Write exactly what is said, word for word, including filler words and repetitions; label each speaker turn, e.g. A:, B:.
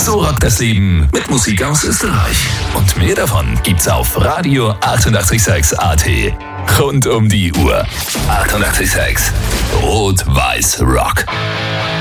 A: So rockt das Leben mit Musik aus Österreich. Und mehr davon gibt's auf Radio achtundachtzig Komma sechs A T. Rund um die Uhr. achtundachtzig Komma sechs Rot-Weiß Rock.